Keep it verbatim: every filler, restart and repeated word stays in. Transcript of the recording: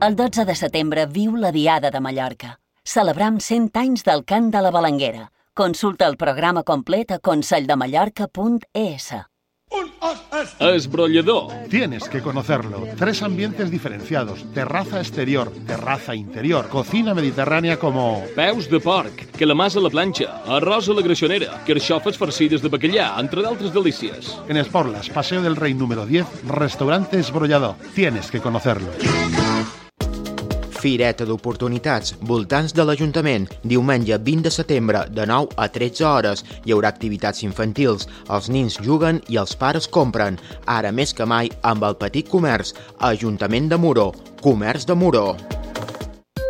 El dotze de setembre viu la Diada de Mallorca. Celebram cent anys del cant de la Balanguera. Consulta el programa complet a conselldemallorca punt es. Esbrollador. Tienes que conocerlo. Tres ambientes diferenciados. Terraza exterior, terraza interior, cocina mediterránea como... Peus de porc, calamars a la planxa, arròs a la greixonera, carxofes farcides de bacallà, entre d'altres delícies. En Esporlas, Paseo del Rey número diez, restaurante Esbrollador. Tienes que conocerlo. Fireta d'oportunitats, voltants de l'Ajuntament. Diumenge vint de setembre, de nou a tretze hores. Hi haurà activitats infantils. Els nins juguen i els pares compren. Ara més que mai amb el petit comerç. Ajuntament de Moró. Comerç de Moró.